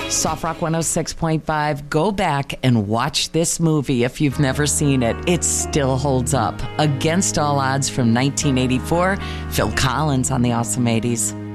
Soft Rock 106.5. Go back and watch this movie if you've never seen it. It still holds up. Against All Odds from 1984. Phil Collins on the Awesome 80s.